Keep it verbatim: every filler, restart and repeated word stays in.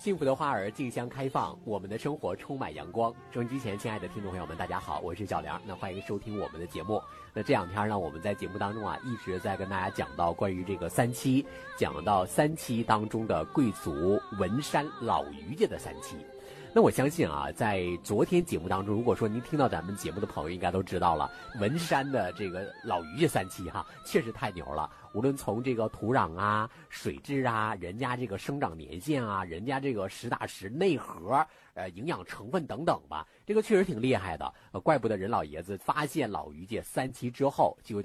幸福的花儿竞相开放，我们的生活充满阳光。收音机前亲爱的听众朋友们，大家好，我是小梁，那欢迎收听我们的节目。那这两天呢，我们在节目当中啊，一直在跟大家讲到关于这个三七，讲到三七当中的贵族文山老于家的三七。那我相信啊，在昨天节目当中，如果说您听到咱们节目的朋友应该都知道了，文山的这个老于家三七哈，确实太牛了。无论从这个土壤啊、水质啊、人家这个生长年限啊、人家这个实打实内核、呃营养成分等等吧，这个确实挺厉害的。呃，怪不得任老爷子发现老于家三七之后就